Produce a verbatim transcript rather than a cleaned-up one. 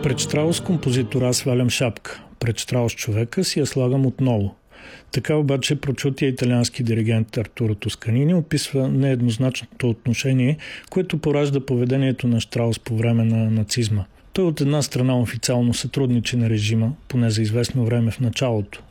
Пред Штраус композитора свалям шапка, пред Штраус човека си я слагам отново. Така обаче прочутия италиански диригент Артуро Тосканини описва нееднозначното отношение, което поражда поведението на Штраус по време на нацизма. Той от една страна официално сътрудничи на режима, поне за известно време в началото.